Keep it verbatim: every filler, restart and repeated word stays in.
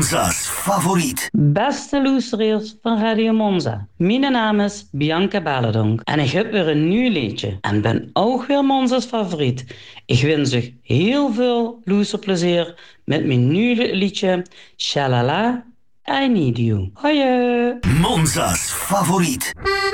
Monza's favoriet. Beste luisteraars van Radio Monza. Mijn naam is Bianca Belledonk en ik heb weer een nieuw liedje. En ben ook weer Monza's favoriet. Ik wens u heel veel luisterplezier met mijn nieuwe liedje Shalala, I Need You. Hoi! Monza's favoriet.